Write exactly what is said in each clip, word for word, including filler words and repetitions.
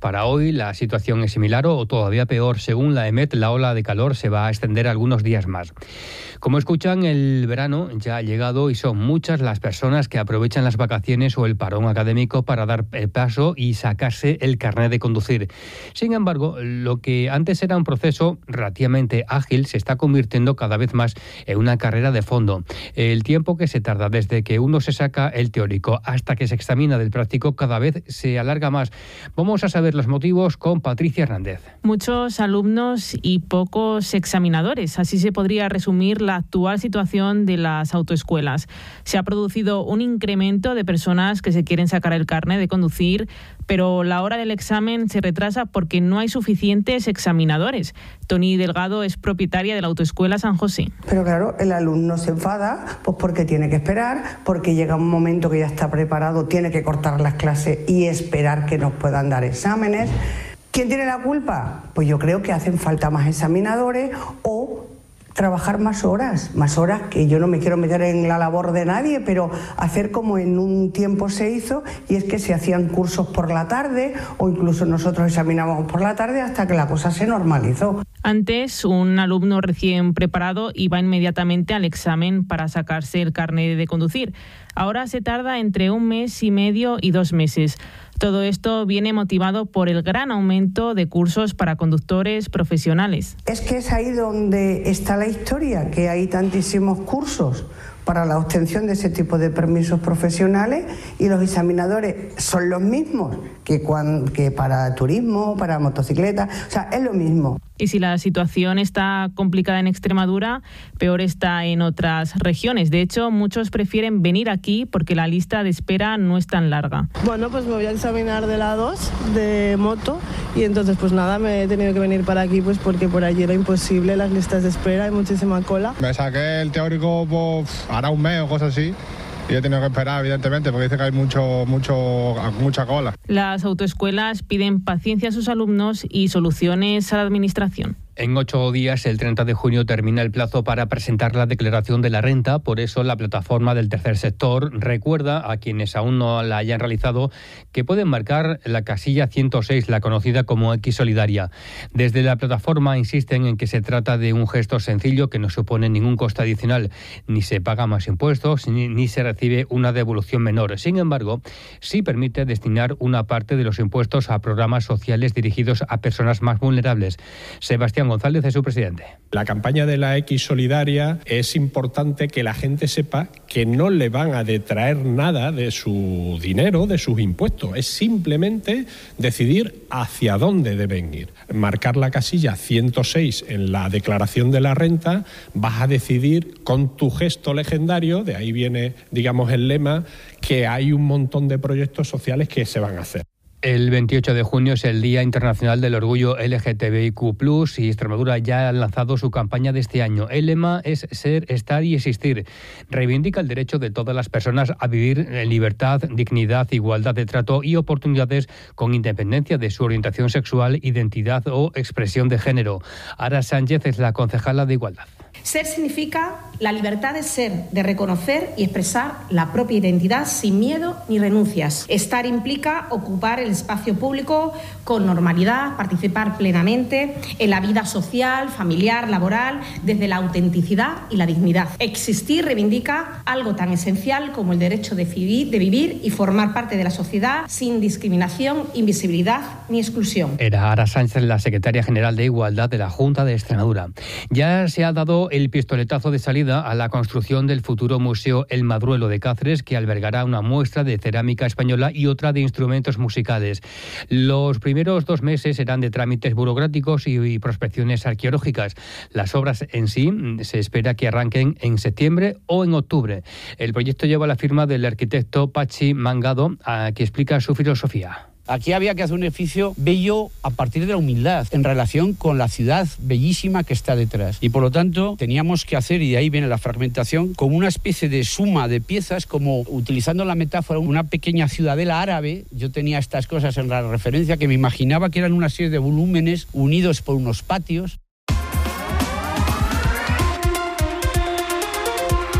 Para hoy la situación es similar o todavía peor. Según la EMET, la ola de calor se va a extender algunos días más. Como escuchan, el verano ya ha llegado y son muchas las personas que aprovechan las vacaciones o el parón académico para dar el paso y sacarse el carnet de conducir. Sin embargo, lo que antes era un proceso relativamente ágil se está convirtiendo cada vez más en una carrera de fondo. El tiempo que se tarda desde que uno se saca el teórico hasta que se examina del práctico cada vez se alarga más. Vamos a saber los motivos con Patricia Hernández. Muchos alumnos y pocos examinadores. Así se podría resumir la actual situación de las autoescuelas. Se ha producido un incremento de personas que se quieren sacar el carnet de conducir, pero la hora del examen se retrasa porque no hay suficientes examinadores. Toni Delgado es propietaria de la autoescuela San José. Pero claro, el alumno se enfada pues porque tiene que esperar, porque llega un momento que ya está preparado, tiene que cortar las clases y esperar que nos puedan dar exámenes. ¿Quién tiene la culpa? Pues yo creo que hacen falta más examinadores o trabajar más horas, más horas que yo no me quiero meter en la labor de nadie, pero hacer como en un tiempo se hizo, y es que se hacían cursos por la tarde o incluso nosotros examinábamos por la tarde hasta que la cosa se normalizó. Antes, un alumno recién preparado iba inmediatamente al examen para sacarse el carnet de conducir. Ahora se tarda entre un mes y medio y dos meses. Todo esto viene motivado por el gran aumento de cursos para conductores profesionales. Es que es ahí donde está la historia, que hay tantísimos cursos para la obtención de ese tipo de permisos profesionales y los examinadores son los mismos que, cuando, que para turismo, para motocicleta, o sea, es lo mismo. Y si la situación está complicada en Extremadura, peor está en otras regiones. De hecho, muchos prefieren venir aquí porque la lista de espera no es tan larga. Bueno, pues me voy a examinar de la dos, de moto, y entonces pues nada, me he tenido que venir para aquí pues porque por allí era imposible, las listas de espera, hay muchísima cola. Me saqué el teórico pues, hará un mes o cosas así. Y he tenido que esperar, evidentemente, porque dice que hay mucho, mucho, mucha cola. Las autoescuelas piden paciencia a sus alumnos y soluciones a la administración. En ocho días, el treinta de junio, termina el plazo para presentar la declaración de la renta. Por eso, la plataforma del tercer sector recuerda a quienes aún no la hayan realizado que pueden marcar la casilla ciento seis, la conocida como X Solidaria. Desde la plataforma insisten en que se trata de un gesto sencillo que no supone ningún coste adicional. Ni se paga más impuestos, ni, ni se recibe una devolución menor. Sin embargo, sí permite destinar una parte de los impuestos a programas sociales dirigidos a personas más vulnerables. Sebastián González es su presidente. La campaña de la X Solidaria es importante que la gente sepa que no le van a detraer nada de su dinero, de sus impuestos. Es simplemente decidir hacia dónde deben ir. Marcar la casilla ciento seis en la declaración de la renta, vas a decidir con tu gesto legendario, de ahí viene, digamos, el lema, que hay un montón de proyectos sociales que se van a hacer. El veintiocho de junio es el Día Internacional del Orgullo L G T B I Q plus, y Extremadura ya ha lanzado su campaña de este año. El lema es ser, estar y existir. Reivindica el derecho de todas las personas a vivir en libertad, dignidad, igualdad de trato y oportunidades con independencia de su orientación sexual, identidad o expresión de género. Ara Sánchez es la concejala de Igualdad. Ser significa la libertad de ser, de reconocer y expresar la propia identidad sin miedo ni renuncias. Estar implica ocupar el espacio público con normalidad, participar plenamente en la vida social, familiar, laboral, desde la autenticidad y la dignidad. Existir reivindica algo tan esencial como el derecho de vivir, de vivir y formar parte de la sociedad sin discriminación, invisibilidad ni exclusión. Era Ara Sánchez, la secretaria general de Igualdad de la Junta de Extremadura. Ya se ha dado el pistoletazo de salida a la construcción del futuro Museo El Madruelo de Cáceres, que albergará una muestra de cerámica española y otra de instrumentos musicales. Los primeros dos meses serán de trámites burocráticos y, y prospecciones arqueológicas. Las obras en sí se espera que arranquen en septiembre o en octubre. El proyecto lleva la firma del arquitecto Pachi Mangado, a, que explica su filosofía. Aquí había que hacer un edificio bello a partir de la humildad, en relación con la ciudad bellísima que está detrás. Y por lo tanto teníamos que hacer, y de ahí viene la fragmentación, como una especie de suma de piezas, como utilizando la metáfora, una pequeña ciudadela árabe. Yo tenía estas cosas en la referencia que me imaginaba que eran una serie de volúmenes unidos por unos patios.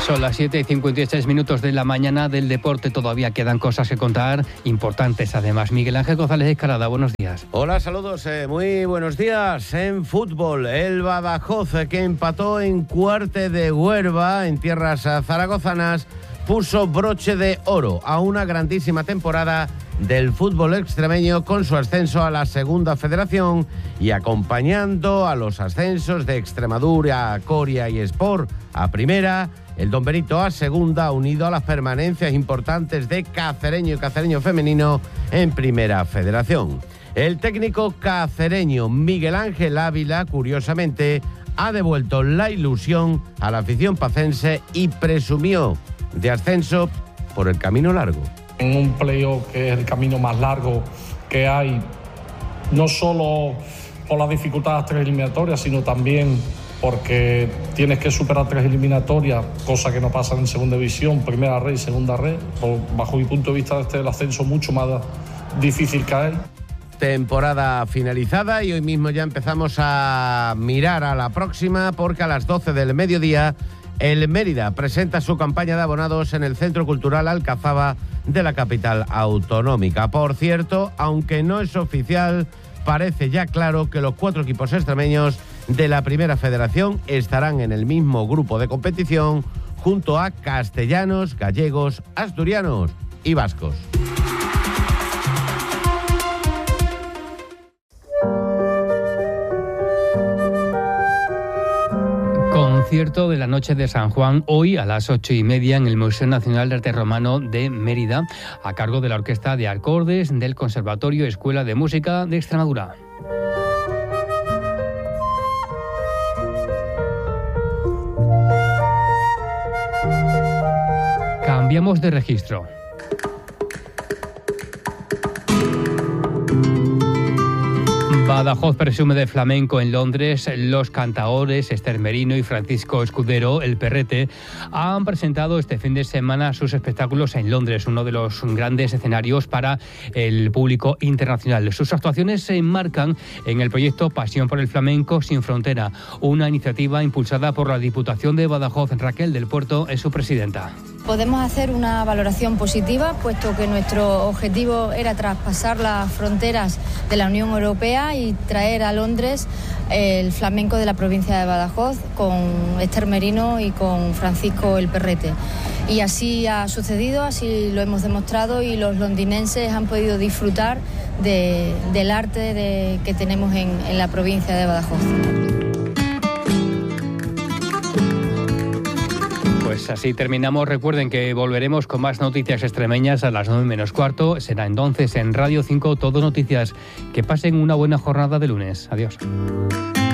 Son las siete y cincuenta y seis minutos de la mañana del deporte. Todavía quedan cosas que contar, importantes además. Miguel Ángel González Escalada, buenos días. Hola, saludos, eh, muy buenos días. En fútbol, el Badajoz, eh, que empató en Cuarte de Huerva, en tierras zaragozanas, puso broche de oro a una grandísima temporada del fútbol extremeño con su ascenso a la Segunda Federación y acompañando a los ascensos de Extremadura, Coria y Sport a Primera, el Don Benito a Segunda, unido a las permanencias importantes de Cacereño y Cacereño Femenino en Primera Federación. El técnico cacereño Miguel Ángel Ávila, curiosamente, ha devuelto la ilusión a la afición pacense y presumió de ascenso por el camino largo. En un playoff que es el camino más largo que hay, no solo por la dificultad de las tres eliminatorias, sino también porque tienes que superar tres eliminatorias, cosa que no pasa en segunda división, primera red y segunda red. Por, bajo mi punto de vista, este es el ascenso mucho más difícil que hay. Temporada finalizada y hoy mismo ya empezamos a mirar a la próxima, porque a las doce del mediodía el Mérida presenta su campaña de abonados en el Centro Cultural Alcazaba de la capital autonómica. Por cierto, aunque no es oficial, parece ya claro que los cuatro equipos extremeños de la Primera Federación estarán en el mismo grupo de competición junto a castellanos, gallegos, asturianos y vascos. Concierto de la noche de San Juan, hoy a las ocho y media en el Museo Nacional de Arte Romano de Mérida, a cargo de la Orquesta de Acordes del Conservatorio Escuela de Música de Extremadura. Cambiamos de registro. Badajoz presume de flamenco en Londres. Los cantaores Esther Merino y Francisco Escudero, El Perrete, han presentado este fin de semana sus espectáculos en Londres, uno de los grandes escenarios para el público internacional. Sus actuaciones se enmarcan en el proyecto Pasión por el Flamenco Sin Frontera, una iniciativa impulsada por la Diputación de Badajoz. Raquel del Puerto es su presidenta. Podemos hacer una valoración positiva, puesto que nuestro objetivo era traspasar las fronteras de la Unión Europea y traer a Londres el flamenco de la provincia de Badajoz con Esther Merino y con Francisco El Perrete. Y así ha sucedido, así lo hemos demostrado y los londinenses han podido disfrutar de, del arte de, que tenemos en, en la provincia de Badajoz. Pues así terminamos. Recuerden que volveremos con más noticias extremeñas a las nueve menos cuarto. Será entonces en Radio cinco Todo Noticias. Que pasen una buena jornada de lunes. Adiós.